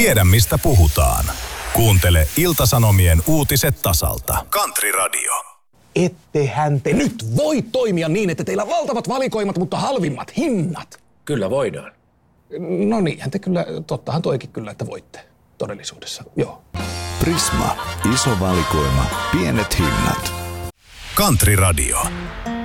Tiedä mistä puhutaan. Kuuntele Ilta-Sanomien uutiset tasalta. Country Radio. Ettehän te nyt voi toimia niin, että teillä on valtavat valikoimat, mutta halvimmat hinnat. Kyllä voidaan. No niinhän te kyllä, tottahan toikin kyllä, että voitte todellisuudessa, joo. Prisma. Iso valikoima. Pienet hinnat. Country Radio.